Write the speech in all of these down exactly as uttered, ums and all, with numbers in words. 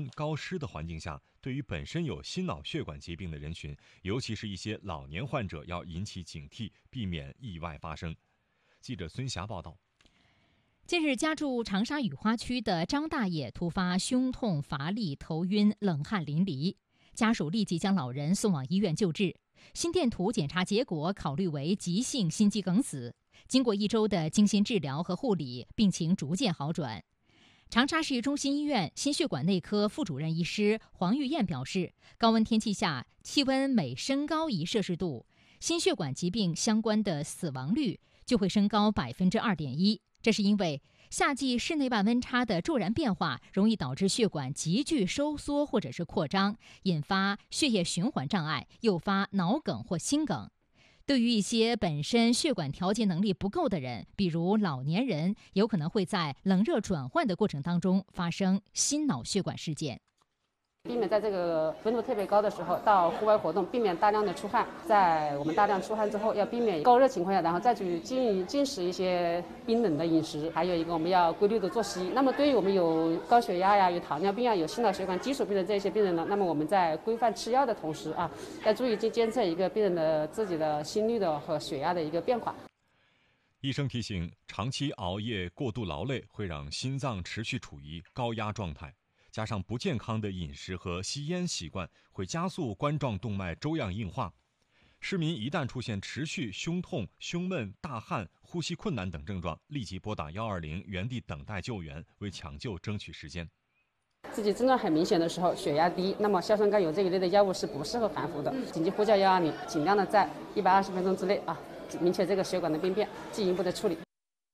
温、高湿的环境下，对于本身有心脑血管疾病的人群，尤其是一些老年患者，要引起警惕，避免意外发生。记者孙霞报道。 近日，家住长沙雨花区的张大爷突发胸痛、乏力、头晕、冷汗淋漓，家属立即将老人送往医院救治。心电图检查结果考虑为急性心肌梗死，经过一周的精心治疗和护理，病情逐渐好转。长沙市中心医院心血管内科副主任医师黄玉燕表示，高温天气下，气温每升高一摄氏度，心血管疾病相关的死亡率就会升高百分之二点一。这是因为夏季室内外温差的骤然变化，容易导致血管急剧收缩或者是扩张，引发血液循环障碍，诱发脑梗或心梗。对于一些本身血管调节能力不够的人，比如老年人，有可能会在冷热转换的过程当中发生心脑血管事件。 避免在这个温度特别高的时候到户外活动，避免大量的出汗。在我们大量出汗之后，要避免高热情况下，然后再去进进食一些冰冷的饮食。还有一个，我们要规律的作息。那么对于我们有高血压呀、有糖尿病啊、有心脑血管基础病的这些病人呢，那么我们在规范吃药的同时啊，要注意去监测一个病人的自己的心率的和血压的一个变化。 医生提醒，长期熬夜、过度劳累会让心脏持续处于高压状态。加上不健康的饮食和吸烟习惯，会加速冠状动脉粥样硬化。市民一旦出现持续胸痛、胸闷、大汗、呼吸困难等症状，立即拨打一二零，原地等待救援，为抢救争取时间。 自己症状很明显的时候，血压低，那么硝酸甘油这一类的药物是不适合含服的。紧急呼叫一二零，尽量的在一百二十分钟之内啊，明确这个血管的病变，进一步的处理。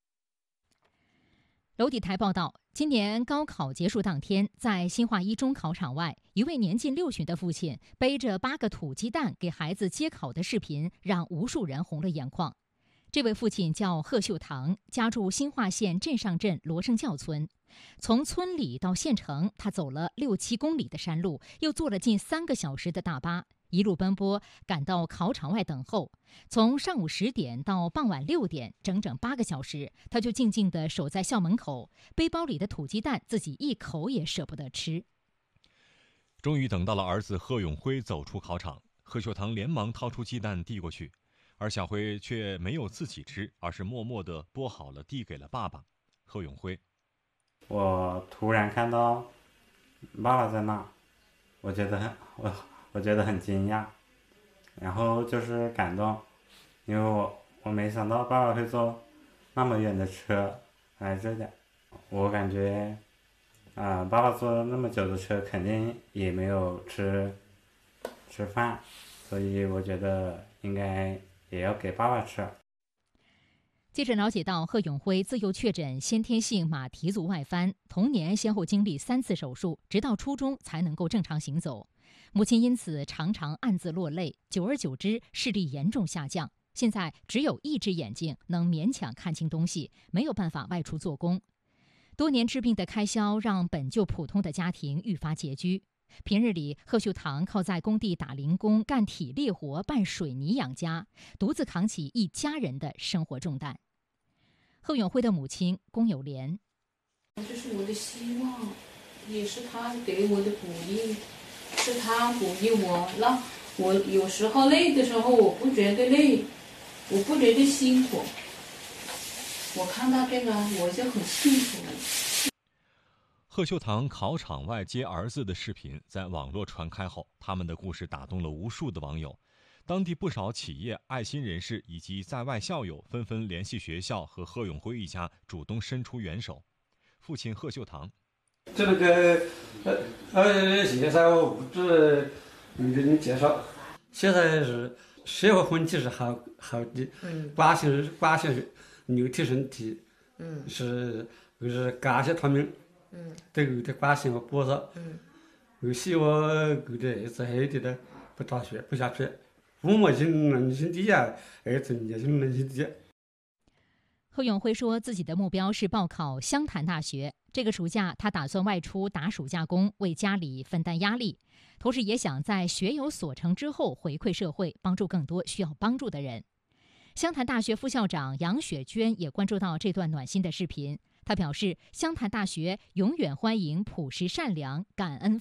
娄底台报道，今年高考结束当天，在新化一中考场外，一位年近六旬的父亲背着八个土鸡蛋给孩子接考的视频，让无数人红了眼眶。这位父亲叫贺秀堂，家住新化县镇上镇罗胜教村。从村里到县城，他走了六七公里的山路，又坐了近三个小时的大巴，一路奔波赶到考场外等候。从上午十点到傍晚六点，整整八个小时，他就静静地守在校门口，背包里的土鸡蛋自己一口也舍不得吃。 终于等到了儿子贺永辉走出考场，贺秀堂连忙掏出鸡蛋递过去，而小辉却没有自己吃，而是默默地剥好了递给了爸爸。贺永辉， 我突然看到爸爸在那，我觉得很我我觉得很惊讶，然后就是感动，因为我我没想到爸爸会坐那么远的车来这里。我感觉啊、呃，爸爸坐了那么久的车，肯定也没有吃吃饭，所以我觉得应该也要给爸爸吃。 记者了解到，贺永辉自幼确诊先天性马蹄足外翻，童年先后经历三次手术，直到初中才能够正常行走。母亲因此常常暗自落泪，久而久之视力严重下降，现在只有一只眼睛能勉强看清东西，没有办法外出做工。多年治病的开销让本就普通的家庭愈发拮据。平日里，贺秀堂靠在工地打零工、干体力活、拌水泥养家，独自扛起一家人的生活重担。贺永辉的母亲龚友莲， 这是我的希望，也是他给我的鼓励，是他鼓励我，让我有时候累的时候，我不觉得累，我不觉得辛苦，我看到这个我就很幸福。 贺秀堂考场外接儿子的视频在网络传开后，他们的故事打动了无数的网友。当地不少企业、爱心人士以及在外校友纷纷联系学校和贺永辉一家主动伸出援手。父亲贺秀堂， 这个呃呃，介绍物质给你介绍，现在是社会风气是好好的，嗯，关心关心肉体身体，嗯，是就是感谢他们。嗯，对我的关心和帮助。嗯，我希望我的儿子好点的，不打学不下去，父母亲能心低啊，儿子也是能心低。 贺永辉说，自己的目标是报考湘潭大学。这个暑假，他打算外出打暑假工，为家里分担压力，同时也想在学有所成之后回馈社会，帮助更多需要帮助的人。湘潭大学副校长杨雪娟也关注到这段暖心的视频。他表示，湘潭大学永远欢迎朴实善良、感恩